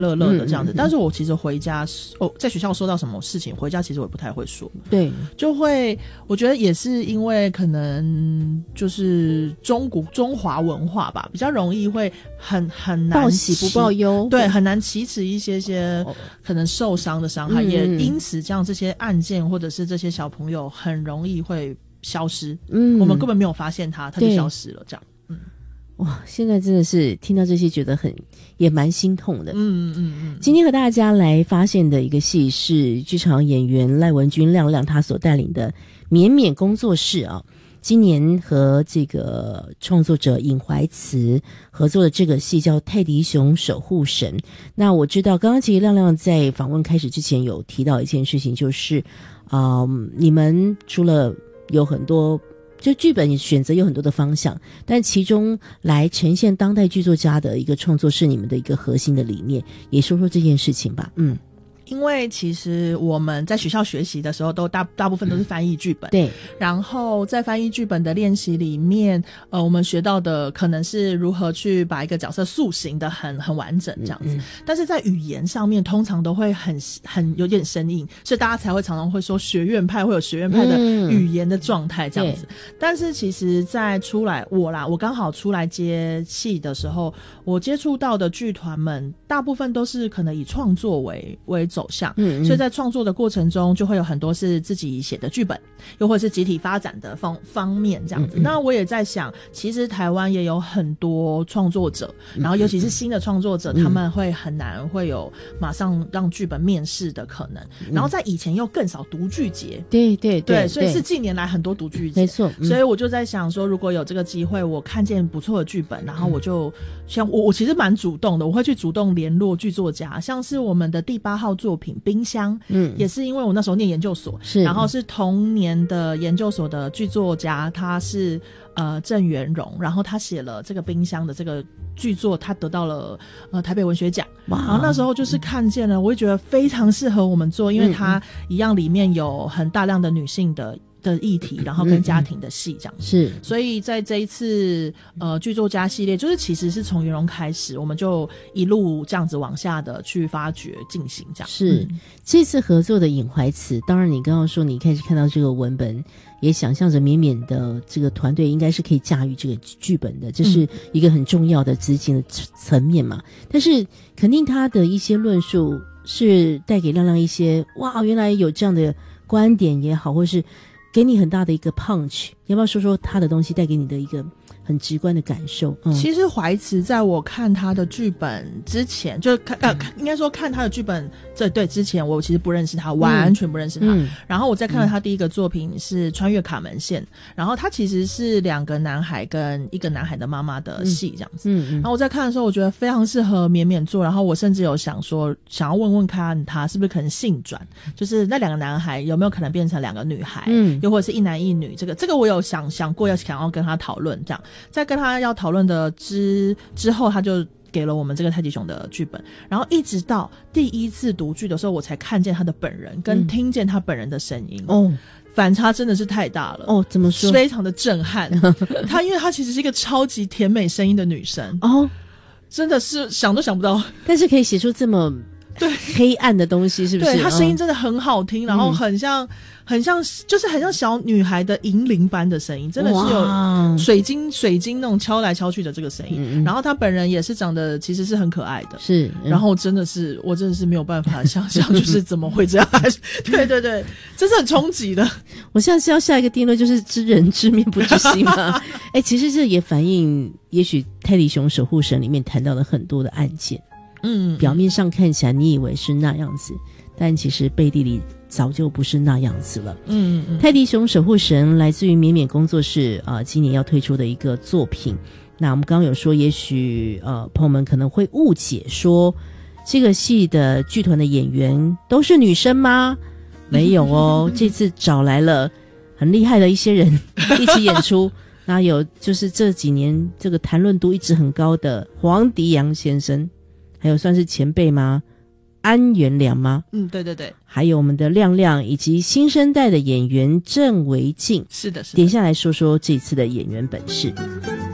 乐乐的这样子，但是我其实回家在学校收到什么事情，回家其实我也不太会说。 对， 就会我觉得也是因为可能就是中华文化吧，比较容易会很难报喜不报忧， 对，很难启齿一些可能受伤的伤害，也因此这样这些案件或者是这些小朋友很容易会消失，我们根本没有发现他就消失了这样。 哇，现在真的是听到这些觉得也蛮心痛的。今天和大家来发现的一个戏是剧场演员赖文君亮亮他所带领的绵绵工作室啊，今年和这个创作者尹怀慈合作的这个戏叫《泰迪熊守护神》。那我知道刚刚其实亮亮在访问开始之前有提到一件事情，就是你们除了有很多就剧本选择有很多的方向，但其中来呈现当代剧作家的一个创作是你们的一个核心的理念，也说说这件事情吧。 因为其实我们在学校学习的时候都大部分都是翻译剧本， 对， 然后在翻译剧本的练习里面我们学到的可能是如何去把一个角色塑形的很完整这样子，但是在语言上面通常都会很有点生硬，所以大家才会常常会说学院派会有学院派的语言的状态这样子，但是其实在我刚好出来接戏的时候，我接触到的剧团们大部分都是可能以创作为走向，所以在创作的过程中就会有很多是自己写的剧本，又或是集体发展的方面这样子。那我也在想，其实台湾也有很多创作者，然后尤其是新的创作者，他们会很难会有马上让剧本面试的可能，然后在以前又更少读剧节，对，所以是近年来很多读剧节， 没错， 所以我就在想说，如果有这个机会，我看见不错的剧本，然后我就像我其实蛮主动的，我会去主动联络剧作家，像是我们的第8号作品《冰箱》，也是因为我那时候念研究所，然后是同年的研究所的剧作家，他是郑元荣，然后他写了这个《冰箱》的这个剧作，他得到了台北文学奖，然后那时候就是看见了，我会觉得非常适合我们做，因为他一样里面有很大量的女性的议题，然后跟家庭的戏这样子， 是， 所以在这一次剧作家系列，就是其实是从元荣开始，我们就一路这样子往下的去发掘进行这样。 是，这次合作的尹怀慈，当然你刚刚说你开始看到这个文本，也想象着绵绵的这个团队应该是可以驾驭这个剧本的，这是一个很重要的执行的层面嘛。但是肯定他的一些论述是带给亮亮一些哇，原来有这样的观点也好，或是给你很大的一个 punch， 要不要说说他的东西带给你的一个很直观的感受？ 其实怀慈在我看他的剧本之前，就应该说看他的剧本对之前，我其实不认识他，完全不认识他。然后我在看了他第一个作品是《穿越卡门线》，然后他其实是2个男孩跟1个男孩的妈妈的戏这样子。然后我在看的时候，我觉得非常适合绵绵做，然后我甚至有想要问问看他是不是可能性转，就是那2个男孩有没有可能变成2个女孩，又或者是1男1女，这个我有想过想要跟他讨论这样。在跟他要讨论的之后，他就给了我们这个泰迪熊的剧本，然后一直到第一次读剧的时候，我才看见他的本人跟听见他本人的声音。反差真的是太大了怎么说？ 非常的震撼。因为她其实是一个超级甜美声音的女生真的是想都想不到， 但是可以写出这么黑暗的东西，是不是？ 对，她声音真的很好听，然后很像就是很像小女孩的银铃般的声音，真的是有水晶那种敲来敲去的这个声音。然后她本人也是长得其实是很可爱的， 是。 然后我真的是没有办法想象，就是怎么会这样？对，这是很冲击的。 我现在是要下一个定论，就是知人知面不知心嘛。其实这也反映，也许泰迪熊守护神里面谈到了很多的案件。表面上看起来你以为是那样子，但其实背地里早就不是那样子了。泰迪熊守护神来自于绵绵工作室今年要推出的一个作品。那我们刚刚有说，也许朋友们可能会误解说这个戏的剧团的演员都是女生吗？没有这次找来了很厉害的一些人一起演出。那有就是这几年这个谈论度一直很高的黄迪阳先生，还有算是前辈吗？安元良吗？ 对， 还有我们的亮亮，以及新生代的演员郑维静。 是的， 点下来说说这次的演员本事。